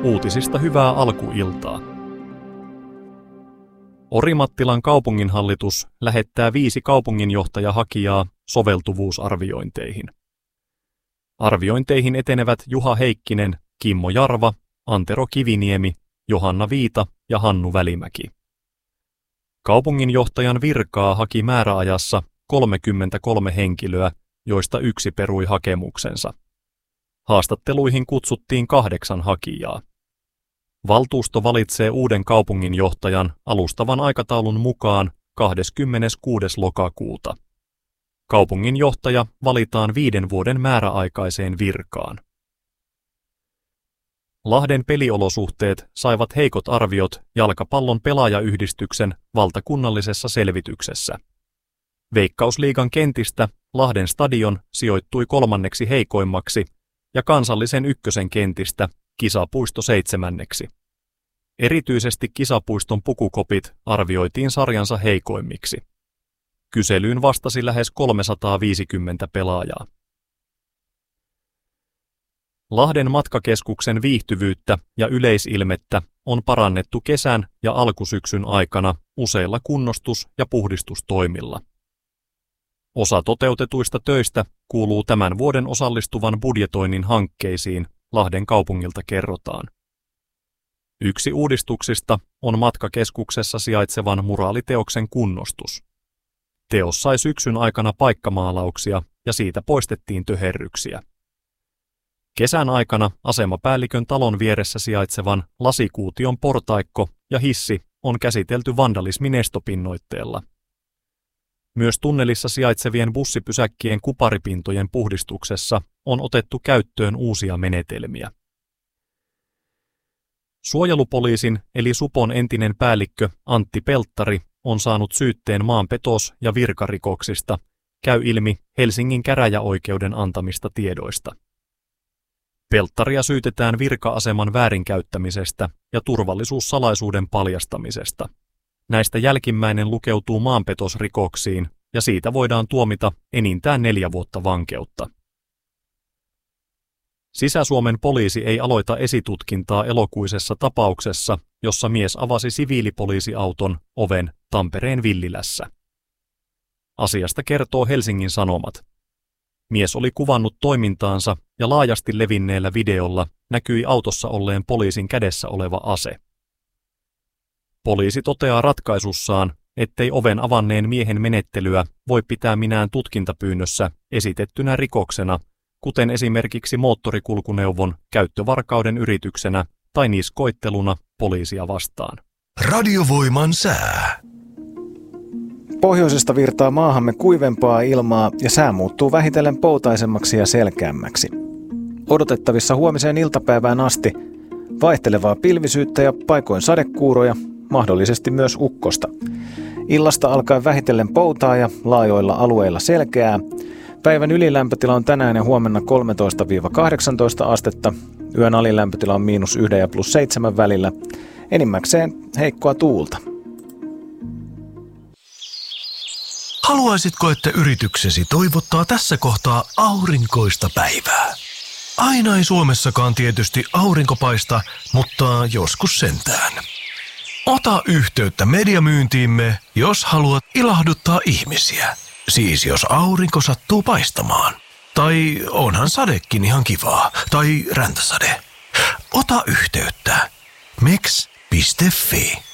Uutisista hyvää alkuiltaa. Orimattilan kaupunginhallitus lähettää 5 kaupunginjohtajahakijaa soveltuvuusarviointeihin. Arviointeihin etenevät Juha Heikkinen, Kimmo Jarva, Antero Kiviniemi, Johanna Viita ja Hannu Välimäki. Kaupunginjohtajan virkaa haki määräajassa 33 henkilöä, joista 1 perui hakemuksensa. Haastatteluihin kutsuttiin 8 hakijaa. Valtuusto valitsee uuden kaupunginjohtajan alustavan aikataulun mukaan 26. lokakuuta. Kaupunginjohtaja valitaan 5 vuoden määräaikaiseen virkaan. Lahden peliolosuhteet saivat heikot arviot jalkapallon pelaajayhdistyksen valtakunnallisessa selvityksessä. Veikkausliigan kentistä Lahden stadion sijoittui 3. heikoimmaksi ja kansallisen ykkösen kentistä kisapuisto 7. Erityisesti kisapuiston pukukopit arvioitiin sarjansa heikoimmiksi. Kyselyyn vastasi lähes 350 pelaajaa. Lahden matkakeskuksen viihtyvyyttä ja yleisilmettä on parannettu kesän ja alkusyksyn aikana useilla kunnostus- ja puhdistustoimilla. Osa toteutetuista töistä kuuluu tämän vuoden osallistuvan budjetoinnin hankkeisiin, Lahden kaupungilta kerrotaan. Yksi uudistuksista on matkakeskuksessa sijaitsevan muraaliteoksen kunnostus. Teos sai syksyn aikana paikkamaalauksia ja siitä poistettiin töherryksiä. Kesän aikana asemapäällikön talon vieressä sijaitsevan lasikuution portaikko ja hissi on käsitelty vandalismin estopinnoitteella. Myös tunnelissa sijaitsevien bussipysäkkien kuparipintojen puhdistuksessa on otettu käyttöön uusia menetelmiä. Suojelupoliisin eli Supon entinen päällikkö Antti Pelttari on saanut syytteen maanpetos- ja virkarikoksista, käy ilmi Helsingin käräjäoikeuden antamista tiedoista. Pelttaria syytetään virka-aseman väärinkäyttämisestä ja turvallisuussalaisuuden paljastamisesta. Näistä jälkimmäinen lukeutuu maanpetosrikoksiin ja siitä voidaan tuomita enintään 4 vuotta vankeutta. Sisä-Suomen poliisi ei aloita esitutkintaa elokuisessa tapauksessa, jossa mies avasi siviilipoliisiauton oven Tampereen Villilässä. Asiasta kertoo Helsingin Sanomat. Mies oli kuvannut toimintaansa ja laajasti levinneellä videolla näkyi autossa olleen poliisin kädessä oleva ase. Poliisi toteaa ratkaisussaan, ettei oven avanneen miehen menettelyä voi pitää minään tutkintapyynnössä esitettynä rikoksena, kuten esimerkiksi moottorikulkuneuvon käyttövarkauden yrityksenä tai niskoitteluna poliisia vastaan. Radiovoiman sää. Pohjoisesta virtaa maahamme kuivempaa ilmaa ja sää muuttuu vähitellen poutaisemmaksi ja selkeämmäksi. Odotettavissa huomiseen iltapäivään asti vaihtelevaa pilvisyyttä ja paikoin sadekuuroja, mahdollisesti myös ukkosta. Illasta alkaen vähitellen poutaa ja laajoilla alueilla selkeää. Päivän ylilämpötila on tänään ja huomenna 13-18 astetta. Yön alilämpötila on -1 ja +7 välillä. Enimmäkseen heikkoa tuulta. Haluaisitko, että yrityksesi toivottaa tässä kohtaa aurinkoista päivää? Aina ei Suomessakaan tietysti aurinko paista, mutta joskus sentään. Ota yhteyttä mediamyyntiimme, jos haluat ilahduttaa ihmisiä. Siis jos aurinko sattuu paistamaan. Tai onhan sadekin ihan kivaa. Tai räntäsade. Ota yhteyttä. Meks.fi